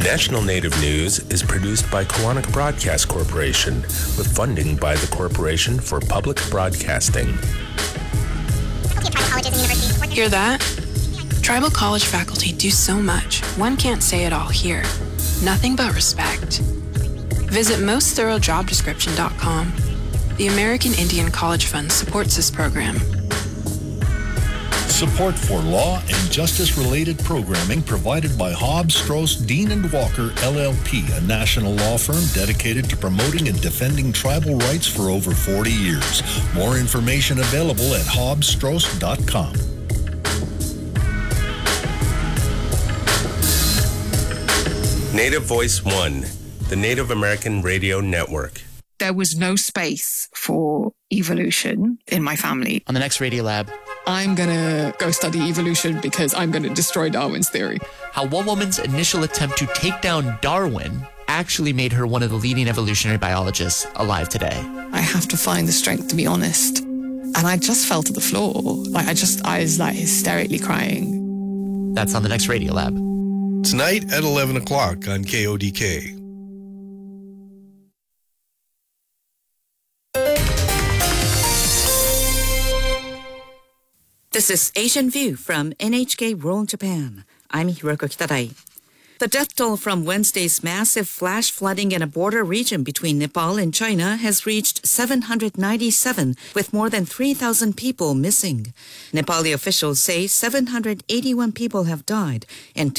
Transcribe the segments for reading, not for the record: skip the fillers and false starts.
National Native News is produced by Kawanak Broadcast Corporation with funding by the Corporation for Public Broadcasting. Hear that? Tribal college faculty do so much, one can't say it all here. Nothing but respect. Visit mostthoroughdescription.com. The American Indian College Fund supports this program. Support for law and justice-related programming provided by Hobbs, Strauss, Dean & Walker, LLP, a national law firm dedicated to promoting and defending tribal rights for over 40 years. More information available at hobbsstrauss.com. Native Voice One, the Native American Radio Network. There was no space for evolution in my family. On the next Radiolab, I'm going to go study evolution because I'm going to destroy Darwin's theory. how one woman's initial attempt to take down Darwin actually made her one of the leading evolutionary biologists alive today. I have to find the strength to be honest. And I just fell to the floor. I was hysterically crying. That's on the next Radiolab. Tonight at 11 o'clock on KODK. This is Asian View from NHK World Japan. I'm Hiroko Kitadai. The death toll from Wednesday's massive flash flooding in a border region between Nepal and China has reached 797, with more than 3,000 people missing. Nepali officials say 781 people have died and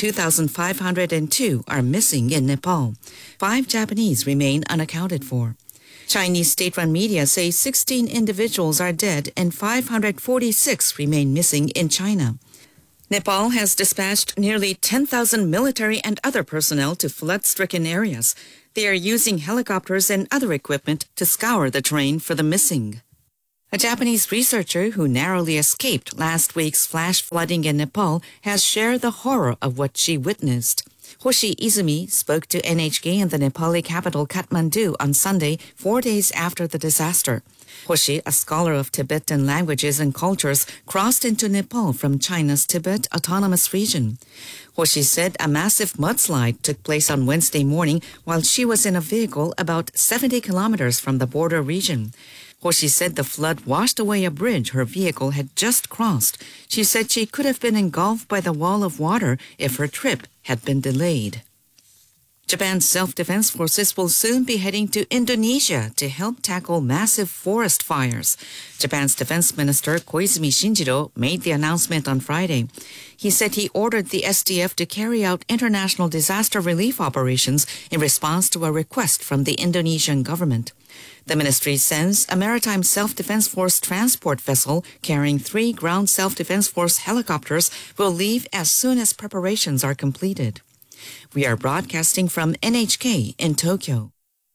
2,502 are missing in Nepal. 5 Japanese remain unaccounted for. Chinese state-run media say 16 individuals are dead and 546 remain missing in China. Nepal has dispatched nearly 10,000 military and other personnel to flood-stricken areas. They are using helicopters and other equipment to scour the terrain for the missing. A Japanese researcher who narrowly escaped last week's flash flooding in Nepal has shared the horror of what she witnessed. Hoshi Izumi spoke to NHK in the Nepali capital Kathmandu on Sunday, 4 days after the disaster. Hoshi, a scholar of Tibetan languages and cultures, crossed into Nepal from China's Tibet Autonomous Region. Hoshi said a massive mudslide took place on Wednesday morning while she was in a vehicle about 70 kilometers from the border region. Hoshi said the flood washed away a bridge her vehicle had just crossed. She said she could have been engulfed by the wall of water if her trip had been delayed. Japan's self-defense forces will soon be heading to Indonesia to help tackle massive forest fires. Japan's Defense Minister Koizumi Shinjiro made the announcement on Friday. He said he ordered the SDF to carry out international disaster relief operations in response to a request from the Indonesian government. The ministry says a maritime self-defense force transport vessel carrying 3 ground self-defense force helicopters will leave as soon as preparations are completed. We are broadcasting from NHK in Tokyo.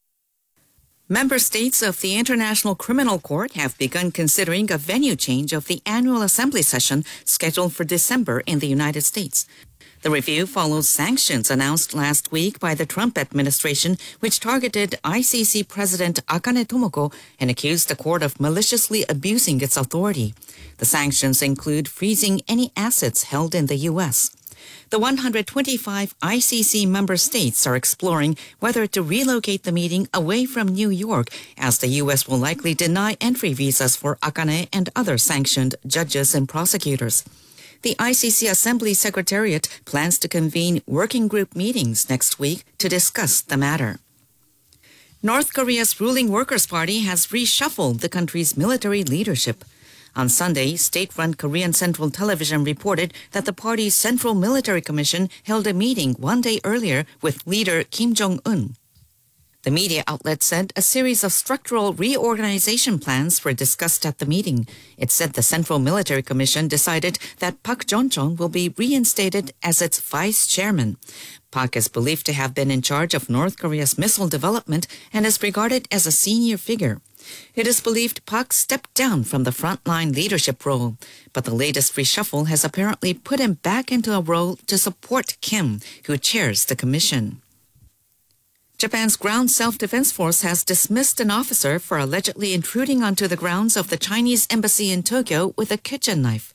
Member states of the International Criminal Court have begun considering a venue change of the annual assembly session scheduled for December in the United States. The review follows sanctions announced last week by the Trump administration, which targeted ICC President Akane Tomoko and accused the court of maliciously abusing its authority. The sanctions include freezing any assets held in the U.S. The 125 ICC member states are exploring whether to relocate the meeting away from New York, as the U.S. will likely deny entry visas for Akane and other sanctioned judges and prosecutors. The ICC Assembly Secretariat plans to convene working group meetings next week to discuss the matter. North Korea's ruling Workers' Party has reshuffled the country's military leadership. On Sunday, state-run Korean Central Television reported that the party's Central Military Commission held a meeting 1 day earlier with leader Kim Jong-un. The media outlet said a series of structural reorganization plans were discussed at the meeting. It said the Central Military Commission decided that Park Jong-chon will be reinstated as its vice chairman. Park is believed to have been in charge of North Korea's missile development and is regarded as a senior figure. It is believed Park stepped down from the frontline leadership role, but the latest reshuffle has apparently put him back into a role to support Kim, who chairs the commission. Japan's ground self-defense force has dismissed an officer for allegedly intruding onto the grounds of the Chinese embassy in Tokyo with a kitchen knife.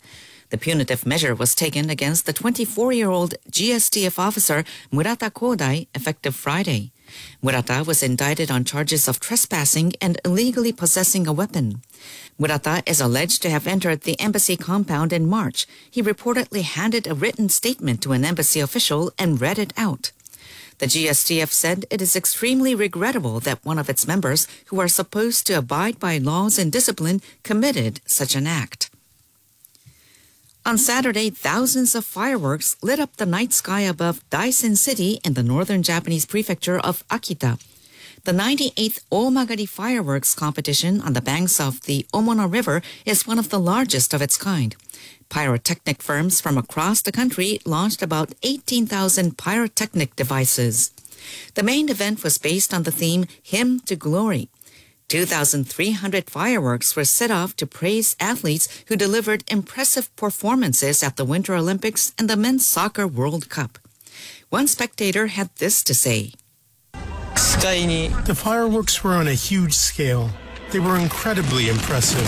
The punitive measure was taken against the 24-year-old GSTF officer Murata Kodai effective Friday. Murata was indicted on charges of trespassing and illegally possessing a weapon. Murata is alleged to have entered the embassy compound in March. He reportedly handed a written statement to an embassy official and read it out. The GSTF said it is extremely regrettable that one of its members, who are supposed to abide by laws and discipline, committed such an act. On Saturday, thousands of fireworks lit up the night sky above Daisen City in the northern Japanese prefecture of Akita. The 98th Omagari fireworks competition on the banks of the Omona River is one of the largest of its kind. Pyrotechnic firms from across the country launched about 18,000 pyrotechnic devices. The main event was based on the theme Hymn to Glory. 2,300 fireworks were set off to praise athletes who delivered impressive performances at the Winter Olympics and the Men's Soccer World Cup. One spectator had this to say. The fireworks were on a huge scale. They were incredibly impressive.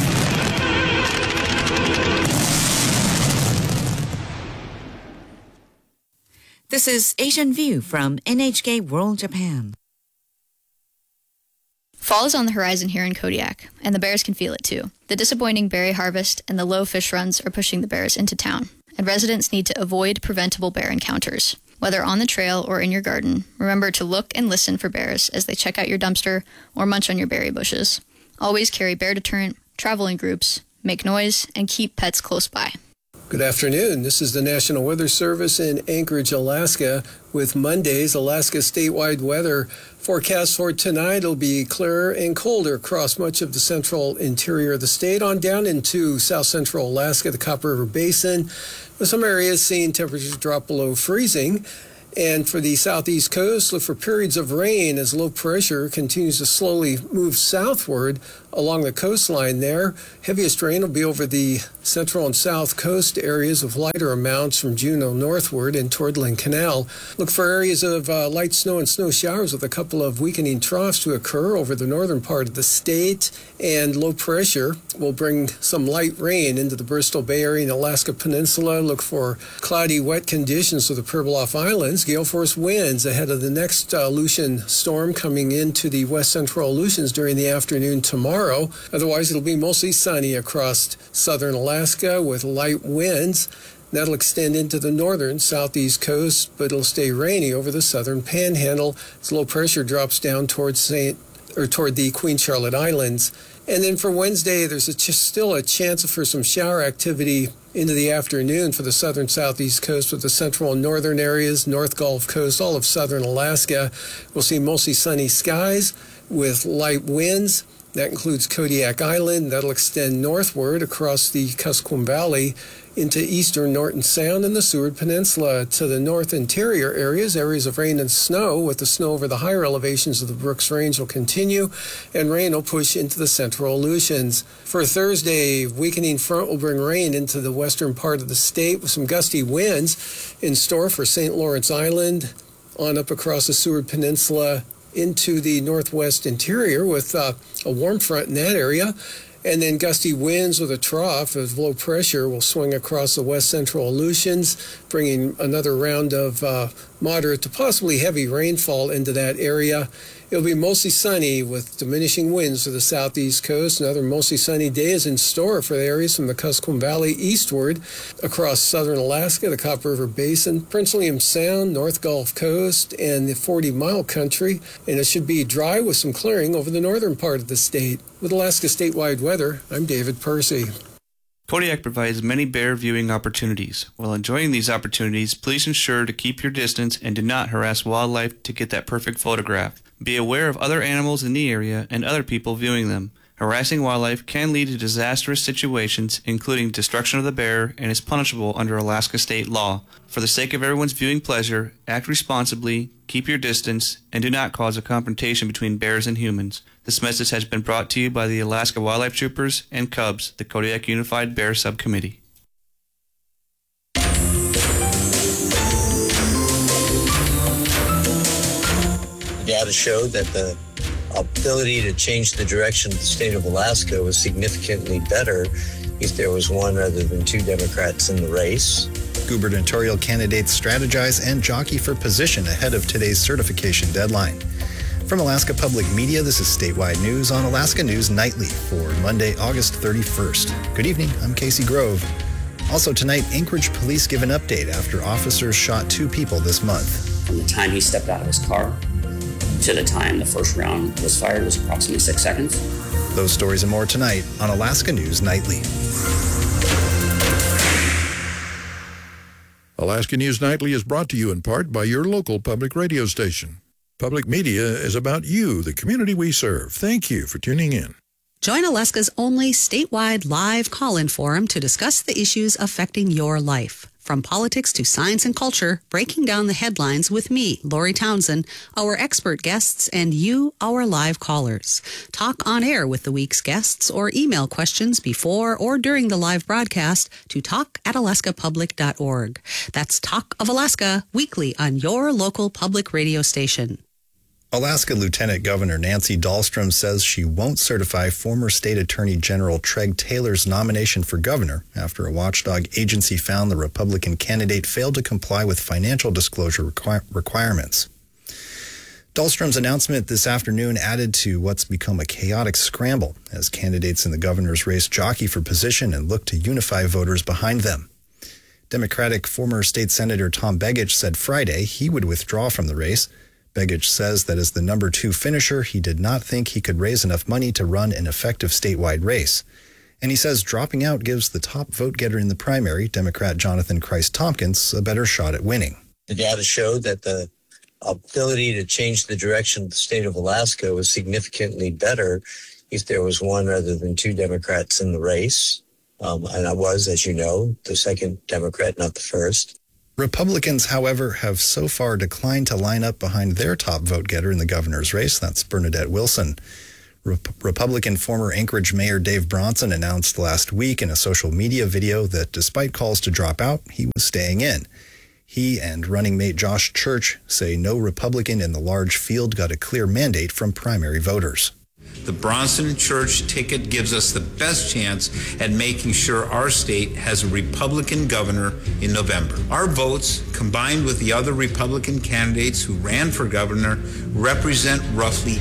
This is Asian View from NHK World Japan. Fall is on the horizon here in Kodiak, and the bears can feel it too. The disappointing berry harvest and the low fish runs are pushing the bears into town, and residents need to avoid preventable bear encounters. Whether on the trail or in your garden, remember to look and listen for bears as they check out your dumpster or munch on your berry bushes. Always carry bear deterrent, travel in groups, make noise, and keep pets close by. Good afternoon. This is the National Weather Service in Anchorage, Alaska, with Monday's Alaska statewide weather. Forecast for tonight, it'll be clearer and colder across much of the central interior of the state on down into south central Alaska, the Copper River Basin, with some areas seeing temperatures drop below freezing. And for the southeast coast, look for periods of rain as low pressure continues to slowly move southward along the coastline there. Heaviest rain will be over the central and south coast areas with lighter amounts from Juneau northward and toward Lynn Canal. Look for areas of light snow and snow showers with a couple of weakening troughs to occur over the northern part of the state. And low pressure will bring some light rain into the Bristol Bay Area and Alaska Peninsula. Look for cloudy, wet conditions with the Pribilof Islands. Gale force winds ahead of the next Aleutian storm coming into the west central Aleutians during the afternoon tomorrow. Otherwise, it'll be mostly sunny across southern Alaska with light winds. That'll extend into the northern southeast coast, but it'll stay rainy over the southern panhandle as low pressure drops down toward the Queen Charlotte Islands. And then for Wednesday, there's still a chance for some shower activity into the afternoon for the southern southeast coast with the central and northern areas, North Gulf Coast, all of southern Alaska. We'll see mostly sunny skies with light winds. That includes Kodiak Island. That'll extend northward across the Kuskokwim Valley into eastern Norton Sound and the Seward Peninsula to the north interior areas of rain and snow, with the snow over the higher elevations of the Brooks Range will continue, and rain will push into the central Aleutians. For Thursday, weakening front will bring rain into the western part of the state with some gusty winds in store for St. Lawrence Island on up across the Seward Peninsula into the northwest interior with a warm front in that area. And then gusty winds with a trough of low pressure will swing across the west central Aleutians, bringing another round of moderate to possibly heavy rainfall into that area. It'll be mostly sunny with diminishing winds to the southeast coast. Another mostly sunny day is in store for the areas from the Kuskokwim Valley eastward across southern Alaska, the Copper River Basin, Prince William Sound, North Gulf Coast, and the 40-mile country. And it should be dry with some clearing over the northern part of the state. With Alaska statewide weather, I'm David Percy. Kodiak provides many bear viewing opportunities. While enjoying these opportunities, please ensure to keep your distance and do not harass wildlife to get that perfect photograph. Be aware of other animals in the area and other people viewing them. Harassing wildlife can lead to disastrous situations, including destruction of the bear, and is punishable under Alaska state law. For the sake of everyone's viewing pleasure, act responsibly, keep your distance, and do not cause a confrontation between bears and humans. This message has been brought to you by the Alaska Wildlife Troopers and Cubs, the Kodiak Unified Bear Subcommittee. Data showed that the ability to change the direction of the state of Alaska was significantly better if there was one rather than two Democrats in the race. Gubernatorial candidates strategize and jockey for position ahead of today's certification deadline. From Alaska Public Media, this is Statewide News on Alaska News Nightly for Monday, August 31st. Good evening, I'm Casey Grove. Also tonight, Anchorage police give an update after officers shot 2 people this month. From the time he stepped out of his car to the time the first round was fired was approximately 6 seconds. Those stories and more tonight on Alaska News Nightly. Alaska News Nightly is brought to you in part by your local public radio station. Public media is about you, the community we serve. Thank you for tuning in. Join Alaska's only statewide live call-in forum to discuss the issues affecting your life. From politics to science and culture, breaking down the headlines with me, Lori Townsend, our expert guests, and you, our live callers. Talk on air with the week's guests or email questions before or during the live broadcast to talk@alaskapublic.org. That's Talk of Alaska, weekly on your local public radio station. Alaska Lieutenant Governor Nancy Dahlstrom says she won't certify former State Attorney General Treg Taylor's nomination for governor after a watchdog agency found the Republican candidate failed to comply with financial disclosure requirements. Dahlstrom's announcement this afternoon added to what's become a chaotic scramble as candidates in the governor's race jockey for position and look to unify voters behind them. Democratic former State Senator Tom Begich said Friday he would withdraw from the race. Begich says that as the number 2 finisher, he did not think he could raise enough money to run an effective statewide race. And he says dropping out gives the top vote getter in the primary, Democrat Jonathan Christ-Tompkins, a better shot at winning. The data showed that the ability to change the direction of the state of Alaska was significantly better if there was one rather than 2 Democrats in the race. And I was, as you know, the second Democrat, not the first. Republicans, however, have so far declined to line up behind their top vote getter in the governor's race. That's Bernadette Wilson. Republican former Anchorage Mayor Dave Bronson announced last week in a social media video that despite calls to drop out, he was staying in. He and running mate Josh Church say no Republican in the large field got a clear mandate from primary voters. The Bronson Church ticket gives us the best chance at making sure our state has a Republican governor in November. Our votes, combined with the other Republican candidates who ran for governor, represent roughly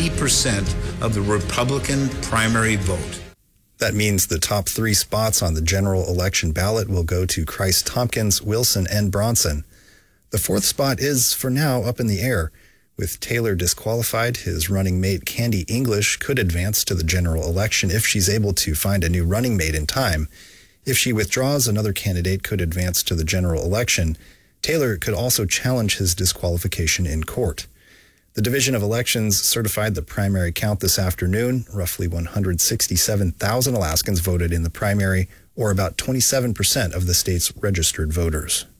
80% of the Republican primary vote. That means the top 3 spots on the general election ballot will go to Christ-Tompkins, Wilson, and Bronson. The 4th spot is, for now, up in the air. With Taylor disqualified, his running mate Candy English could advance to the general election if she's able to find a new running mate in time. If she withdraws, another candidate could advance to the general election. Taylor could also challenge his disqualification in court. The Division of Elections certified the primary count this afternoon. Roughly 167,000 Alaskans voted in the primary, or about 27% of the state's registered voters.